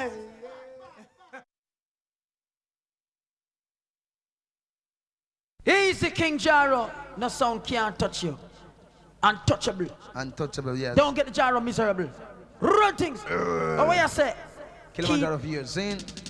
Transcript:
Easy, King Jaro. No sound can't touch you. Untouchable. Untouchable, yes. Don't get the Jaro miserable. Run things. What you say? Kilimanjaro for you, seen?